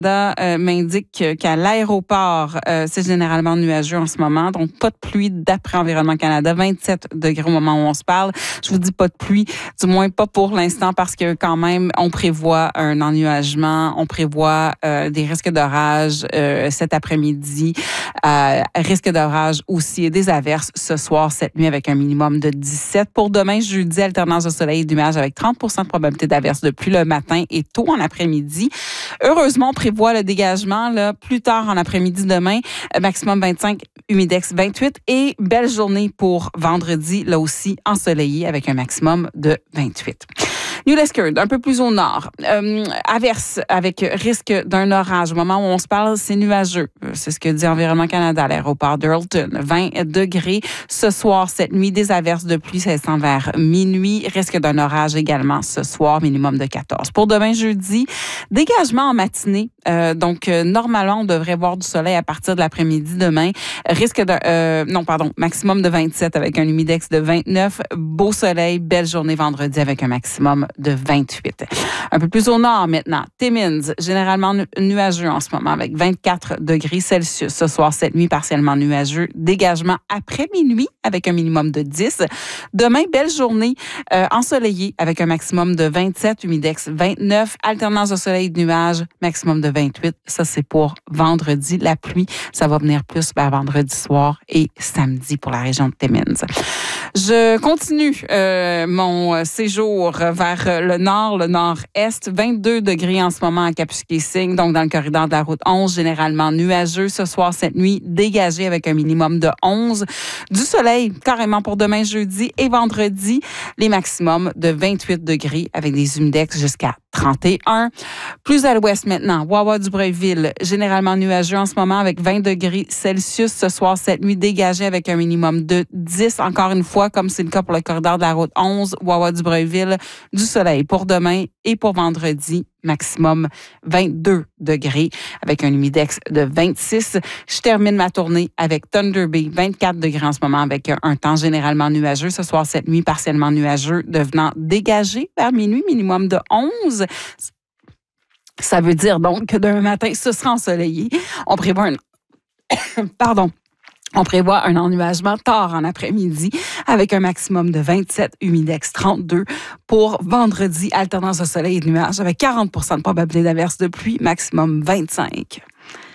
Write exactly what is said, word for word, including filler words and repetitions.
Euh, m'indique qu'à l'aéroport, euh, c'est généralement nuageux en ce moment, donc pas de pluie d'après Environnement Canada, vingt-sept degrés au moment où on se parle. Je vous dis pas de pluie, du moins pas pour l'instant, parce que quand même, on prévoit un ennuagement, on prévoit euh, des risques d'orage euh, cet après-midi, euh, risque d'orage aussi et des averses ce soir, cette nuit, avec un minimum de dix-sept. Pour demain, jeudi, alternance de soleil et de nuages avec trente pour cent de probabilité d'averses de pluie le matin et tôt en après-midi. Heureusement, on prévoit le dégagement là, plus tard en après-midi demain, maximum vingt-cinq, humidex vingt-huit et belle journée pour vendredi, là aussi ensoleillé avec un maximum de vingt-huit. New Lescard, un peu plus au nord. Euh, averse avec risque d'un orage. Au moment où on se parle, c'est nuageux. C'est ce que dit Environnement Canada à l'aéroport d'Earlton. vingt degrés ce soir, cette nuit. Des averses de pluie, ça descend vers minuit. Risque d'un orage également ce soir, minimum de quatorze. Pour demain, jeudi, dégagement en matinée. Euh, donc, euh, normalement, on devrait voir du soleil à partir de l'après-midi demain. Risque de... Euh, non, pardon, maximum de vingt-sept avec un humidex de vingt-neuf. Beau soleil, belle journée vendredi avec un maximum de vingt-huit. Un peu plus au nord maintenant, Timmins, généralement nu- nuageux en ce moment avec vingt-quatre degrés Celsius. Ce soir, cette nuit, partiellement nuageux. Dégagement après minuit avec un minimum de dix. Demain, belle journée euh, ensoleillée avec un maximum de vingt-sept, humidex vingt-neuf, alternance de soleil et de nuages, maximum de vingt-huit. Ça, c'est pour vendredi. La pluie, ça va venir plus vers vendredi soir et samedi pour la région de Timmins. Je continue euh, mon séjour vers le nord, le nord-est. vingt-deux degrés en ce moment à Kapuskasing, donc dans le corridor de la route onze, généralement nuageux. Ce soir, cette nuit, dégagé avec un minimum de onze. Du soleil, carrément pour demain, jeudi et vendredi, les maximums de vingt-huit degrés avec des humidex jusqu'à trente et un. Plus à l'ouest maintenant, Wawa-Dubreuilville, généralement nuageux en ce moment avec vingt degrés Celsius. Ce soir, cette nuit, dégagé avec un minimum de dix. Encore une fois, comme c'est le cas pour le corridor de la route onze, Wawa-Dubreuilville, du soleil pour demain et pour vendredi, maximum vingt-deux degrés avec un humidex de vingt-six. Je termine ma tournée avec Thunder Bay, vingt-quatre degrés en ce moment avec un temps généralement nuageux. Ce soir, cette nuit, partiellement nuageux, devenant dégagé vers minuit, minimum de onze. Ça veut dire donc que demain matin, ce sera ensoleillé. On prévoit un... Pardon. On prévoit un ennuagement tard en après-midi avec un maximum de vingt-sept, humidex trente-deux. Pour vendredi, alternance de soleil et de nuages avec quarante pour cent de probabilité d'averse de pluie, maximum vingt-cinq.